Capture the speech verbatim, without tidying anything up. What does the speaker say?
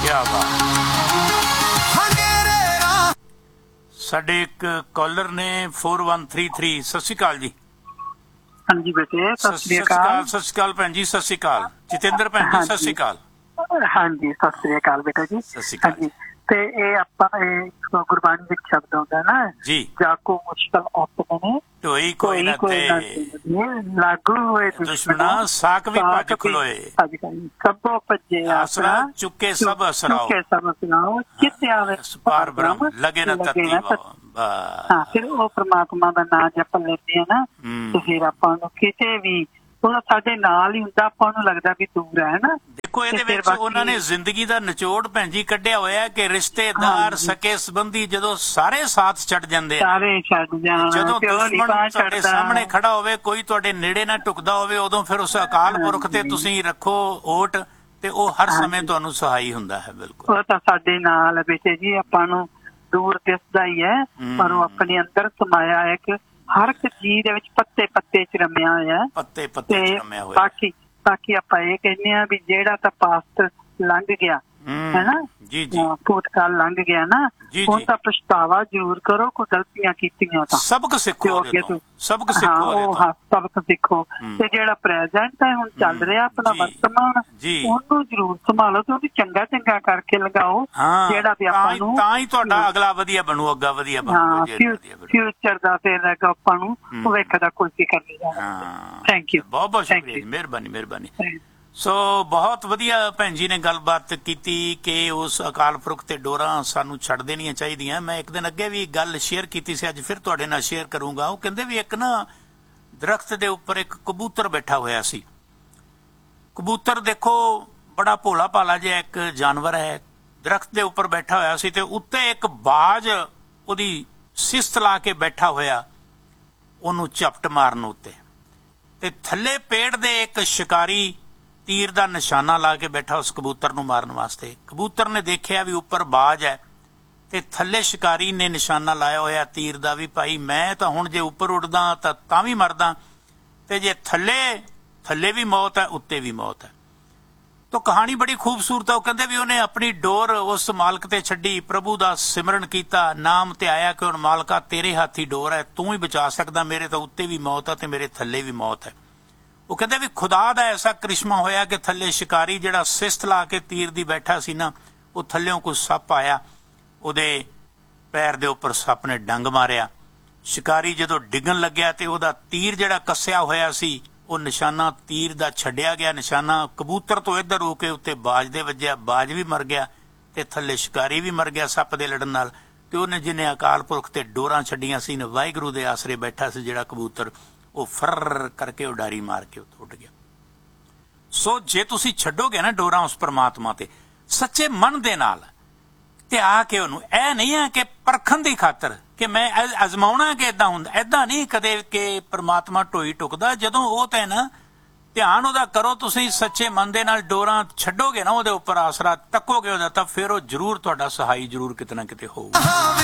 क्या बात। ਸਾਡੇ ਇੱਕ ਕਾਲਰ ਨੇ फोर वन थ्री थ्री। ਸਤਿ ਸ਼੍ਰੀ ਅਕਾਲ ਜੀ। ਹਾਂਜੀ ਬੇਟੇ ਸਤਿ ਸ਼੍ਰੀ ਅਕਾਲ। ਸਤਿ ਸ਼੍ਰੀ ਅਕਾਲ ਭੈਣ ਜੀ। ਸਤਿ ਸ਼੍ਰੀ ਅਕਾਲ ਜਤਿੰਦਰ ਭੈਣ ਜੀ। ਸਤਿ ਸ਼੍ਰੀ ਅਕਾਲ। ਹਾਂਜੀ ਸਤਿ ਸ਼੍ਰੀ ਅਕਾਲ ਬੇਟਾ ਜੀ। ਸਤਿ ਸ਼੍ਰੀ ਅਕਾਲ। ਤੇ ਇਹ ਆਪਾਂ ਇਹ ਗੁਰਬਾਣੀ ਵਿੱਚ ਸ਼ਬਦ ਆਉਂਦਾ ਨਾ ਜੀ, ਜਾਕੋ ਮੁਸ਼ਕਲ ਔਤ ਬਣੇ ਢੋਈ ਕੋਈ ਨਾ ਤੇ ਲਾਗੂ ਹੋਏ ਦੁਸ਼ਮਣਾ ਸਾਕ ਵੀ ਭੱਜ ਖਲੋਏ, ਸਭੋ ਭੱਜੇ ਆਸਰਾ ਚੁੱਕੇ ਸਭ ਅਸਰਾਓ, ਚੁੱਕੇ ਸਭ ਅਸਰਾਓ ਕਿਤੇ ਆਵੇ ਪਾਰ ਬ੍ਰਹਮ ਲਗੇ ਨਾ ਤਤੀ ਹਾਂ। ਫਿਰ ਉਹ ਪ੍ਰਮਾਤਮਾ ਦਾ ਨਾਂ ਜਪ ਲੈਂਦੇ ਆ ਨਾ ਤੇ ਫਿਰ ਆਪਾਂ ਨੂੰ ਕਿਤੇ ਵੀ ਉਹ ਸਾਡੇ ਨਾਲ ਹੀ ਹੁੰਦਾ, ਆਪਾਂ ਨੂੰ ਲੱਗਦਾ ਵੀ ਦੂਰ ਹੈ ਨਾ। ਦੇਖੋ ਇਹਦੇ ਵਿੱਚ ਉਹਨਾਂ ਨੇ ਜ਼ਿੰਦਗੀ ਦਾ ਨਿਚੋੜ ਭੈਣ ਜੀ ਕੱਢਿਆ ਹੋਇਆ ਕਿ ਰਿਸ਼ਤੇਦਾਰ ਸਕੇ ਸੰਬੰਧੀ ਜਦੋਂ ਸਾਰੇ ਸਾਥ ਛੱਡ ਜਾਂਦੇ ਆ, ਸਾਰੇ ਛੱਡ ਜਾਣ, ਜਦੋਂ ਦੁਸ਼ਮਣ ਤੁਹਾਡੇ ਸਾਹਮਣੇ ਖੜਾ ਹੋਵੇ, ਕੋਈ ਤੁਹਾਡੇ ਨੇੜੇ ਨਾ ਟੁਕਦਾ ਹੋਵੇ, ਉਦੋਂ ਫਿਰ ਉਸ ਅਕਾਲ ਪੁਰਖ ਤੇ ਤੁਸੀਂ ਰੱਖੋ ਓਟ ਤੇ ਉਹ ਹਰ ਸਮੇਂ ਤੁਹਾਨੂੰ ਸਹਾਈ ਹੁੰਦਾ ਹੈ। ਬਿਲਕੁਲ ਉਹ ਤਾਂ ਸਾਡੇ ਨਾਲ ਬੇਟੇ ਜੀ, ਆਪਾਂ ਨੂੰ ਦੂਰ ਦਿਸਦਾ ਹੀ ਹੈ ਪਰ ਉਹ ਆਪਣੇ ਅੰਦਰ ਸਮਾਇਆ ਹੈ ਕਿ ਹਰ ਇੱਕ ਚੀਜ਼ ਦੇ ਵਿੱਚ ਪੱਤੇ ਪੱਤੇ ਚ ਰਮਿਆ ਹੋਇਆ, ਪੱਤੇ ਪੱਤੇ ਚ ਰਮਿਆ ਹੋਇਆ। ਬਾਕੀ ਬਾਕੀ ਆਪਾਂ ਇਹ ਕਹਿੰਦੇ ਆ ਵੀ ਜਿਹੜਾ ਤਾਂ ਪਾਸਟ ਲੰਘ ਗਿਆ ਹੈ ਨਾ, ਜੀ ਜੀ ਭੂਤਕਾਲ ਲੰਘ ਗਿਆ ਨਾ, ਹੁਣ ਤਾਂ ਪਛਤਾਵਾ ਜ਼ਰੂਰ ਕਰੋ, ਕੋਈ ਗਲਤੀਆਂ ਕੀਤੀਆਂ ਤਾਂ ਸਬਕ ਸਿੱਖੋ, ਸਬਕ ਸਿੱਖੋ, ਉਹ ਹਾਂ ਸਬਕ ਸਿੱਖੋ। ਤੇ ਜਿਹੜਾ ਪ੍ਰੈਜ਼ੈਂਟ ਹੈ ਹੁਣ ਚੱਲ ਰਿਹਾ ਆਪਣਾ ਵਰਤਮਾਨ, ਉਹਨੂੰ ਜ਼ਰੂਰ ਸੰਭਾਲੋ ਤੇ ਉਹਨੂੰ ਚੰਗਾ ਚੰਗਾ ਕਰਕੇ ਲਗਾਓ, ਜਿਹੜਾ ਵੀ ਆਪਾਂ ਨੂੰ ਤਾਂ ਹੀ ਤੁਹਾਡਾ ਅਗਲਾ ਵਧੀਆ ਬਣੂ, ਅੱਗਾ ਵਧੀਆ ਬਣੂ, ਫਿਊਚਰ ਦਾ ਫਿਰ ਆਪਾਂ ਨੂੰ ਭਵਿੱਖ ਦਾ ਕੋਈ ਫਿਕਰ ਨਹੀਂ ਜਾਣਾ। ਥੈਂਕ ਯੂ, ਬਹੁਤ ਬਹੁਤ ਸ਼ੁਕਰੀਆ, ਮਿਹਰਬਾਨੀ ਮਿਹਰਬਾਨੀ। ਸੋ ਬਹੁਤ ਵਧੀਆ ਭੈਣ ਜੀ ਨੇ ਗੱਲਬਾਤ ਕੀਤੀ ਕਿ ਉਸ ਅਕਾਲ ਪੁਰਖ ਤੇ ਡੋਰਾਂ ਸਾਨੂੰ ਛੱਡ ਦੇਣੀਆਂ ਚਾਹੀਦੀਆਂ। ਮੈਂ ਇੱਕ ਦਿਨ ਅੱਗੇ ਵੀ ਗੱਲ ਸ਼ੇਅਰ ਕੀਤੀ ਸੀ, ਅੱਜ ਫਿਰ ਤੁਹਾਡੇ ਨਾਲ ਸ਼ੇਅਰ ਕਰੂੰਗਾ। ਉਹ ਕਹਿੰਦੇ ਵੀ ਇੱਕ ਨਾ ਦਰਖਤ ਦੇ ਉੱਪਰ ਇੱਕ ਕਬੂਤਰ ਬੈਠਾ ਹੋਇਆ ਸੀ। ਕਬੂਤਰ ਦੇਖੋ ਬੜਾ ਭੋਲਾ ਭਾਲਾ ਜਿਹਾ ਇੱਕ ਜਾਨਵਰ ਹੈ, ਦਰਖਤ ਦੇ ਉੱਪਰ ਬੈਠਾ ਹੋਇਆ ਸੀ ਤੇ ਉੱਤੇ ਇੱਕ ਬਾਜ ਉਹਦੀ ਸਿਸਤ ਲਾ ਕੇ ਬੈਠਾ ਹੋਇਆ, ਉਹਨੂੰ ਝਪਟ ਮਾਰਨ ਉੱਤੇ, ਤੇ ਥੱਲੇ ਪੇੜ ਦੇ ਇੱਕ ਸ਼ਿਕਾਰੀ ਤੀਰ ਦਾ ਨਿਸ਼ਾਨਾ ਲਾ ਕੇ ਬੈਠਾ ਉਸ ਕਬੂਤਰ ਨੂੰ ਮਾਰਨ ਵਾਸਤੇ। ਕਬੂਤਰ ਨੇ ਦੇਖਿਆ ਵੀ ਉੱਪਰ ਬਾਜ ਹੈ ਤੇ ਥੱਲੇ ਸ਼ਿਕਾਰੀ ਨੇ ਨਿਸ਼ਾਨਾ ਲਾਇਆ ਹੋਇਆ ਤੀਰ ਦਾ ਵੀ ਭਾਈ ਮੈਂ ਤਾਂ ਹੁਣ ਜੇ ਉੱਪਰ ਉੱਡਦਾ ਤਾਂ ਤਾਂ ਵੀ ਮਰਦਾ, ਤੇ ਜੇ ਥੱਲੇ ਥੱਲੇ ਵੀ ਮੌਤ ਹੈ ਉੱਤੇ ਵੀ ਮੌਤ ਹੈ। ਤਾਂ ਕਹਾਣੀ ਬੜੀ ਖੂਬਸੂਰਤ ਹੈ। ਉਹ ਕਹਿੰਦੇ ਵੀ ਉਹਨੇ ਆਪਣੀ ਡੋਰ ਉਸ ਮਾਲਕ ਤੇ ਛੱਡੀ, ਪ੍ਰਭੂ ਦਾ ਸਿਮਰਨ ਕੀਤਾ, ਨਾਮ ਤੇ ਆਇਆ ਕਿ ਹੁਣ ਮਾਲਕਾ ਤੇਰੇ ਹੱਥ ਹੀ ਡੋਰ ਹੈ, ਤੂੰ ਹੀ ਬਚਾ ਸਕਦਾ, ਮੇਰੇ ਤਾਂ ਉੱਤੇ ਵੀ ਮੌਤ ਹੈ ਤੇ ਮੇਰੇ ਥੱਲੇ ਵੀ ਮੌਤ ਹੈ। ਉਹ ਕਹਿੰਦੇ ਵੀ ਖੁਦਾ ਦਾ ਐਸਾ ਕ੍ਰਿਸ਼ਮਾ ਹੋਇਆ ਕਿ ਥੱਲੇ ਸ਼ਿਕਾਰੀ ਜਿਹੜਾ ਸਿਸਤ ਲਾ ਕੇ ਤੀਰ ਦੀ ਬੈਠਾ ਸੀ ਨਾ, ਉਹ ਥੱਲਿਓਂ ਕੋਈ ਸੱਪ ਆਇਆ, ਉਹਦੇ ਪੈਰ ਦੇ ਉੱਪਰ ਸੱਪ ਨੇ ਡੰਗ ਮਾਰਿਆ। ਸ਼ਿਕਾਰੀ ਜਦੋਂ ਡਿੱਗਣ ਲੱਗਿਆ ਤੇ ਉਹਦਾ ਤੀਰ ਜਿਹੜਾ ਕੱਸਿਆ ਹੋਇਆ ਸੀ, ਉਹ ਨਿਸ਼ਾਨਾ ਤੀਰ ਦਾ ਛੱਡਿਆ ਗਿਆ, ਨਿਸ਼ਾਨਾ ਕਬੂਤਰ ਤੋਂ ਇੱਧਰ ਹੋ ਕੇ ਉੱਤੇ ਬਾਜ ਦੇ ਵੱਜਿਆ, ਬਾਜ ਵੀ ਮਰ ਗਿਆ ਤੇ ਥੱਲੇ ਸ਼ਿਕਾਰੀ ਵੀ ਮਰ ਗਿਆ ਸੱਪ ਦੇ ਲੜਨ ਨਾਲ। ਤੇ ਉਹਨੇ ਜਿਹਨੇ ਅਕਾਲ ਪੁਰਖ ਤੇ ਡੋਰਾਂ ਛੱਡੀਆਂ ਸੀ, ਵਾਹਿਗੁਰੂ ਦੇ ਆਸਰੇ ਬੈਠਾ ਸੀ ਜਿਹੜਾ ਕਬੂਤਰ, ਉਹ ਫਰ ਕਰਕੇ ਉਡਾਰੀ ਮਾਰ ਕੇ ਉੱਥੋਂ ਉੱਡ ਗਿਆ। ਸੋ ਜੇ ਤੁਸੀਂ ਛੱਡੋਗੇ ਨਾ ਡੋਰਾਂ ਉਸ ਪਰਮਾਤਮਾ ਤੇ ਸੱਚੇ ਮਨ ਦੇ ਨਾਲ ਤੇ ਆ ਕੇ ਉਹਨੂੰ, ਇਹ ਨਹੀਂ ਹੈ ਕਿ ਪਰਖਣ ਦੀ ਖਾਤਰ ਕਿ ਮੈਂ ਅਜ਼ਮਾਉਣਾ ਕਿ ਏਦਾਂ ਹੁੰਦਾ, ਏਦਾਂ ਨਹੀਂ ਕਦੇ ਕਿ ਪਰਮਾਤਮਾ ਢੋਈ ਟੁਕਦਾ। ਜਦੋਂ ਉਹ ਤੇ ਨਾ ਧਿਆਨ ਉਹਦਾ ਕਰੋ, ਤੁਸੀਂ ਸੱਚੇ ਮਨ ਦੇ ਨਾਲ ਡੋਰਾਂ ਛੱਡੋਗੇ ਨਾ ਉਹਦੇ ਉੱਪਰ ਆਸਰਾ ਤੱਕੋਗੇ ਉਹਦਾ, ਤਾਂ ਫਿਰ ਉਹ ਜ਼ਰੂਰ ਤੁਹਾਡਾ ਸਹਾਈ ਜ਼ਰੂਰ ਕਿਤੇ ਨਾ ਕਿਤੇ ਹੋਊਗਾ।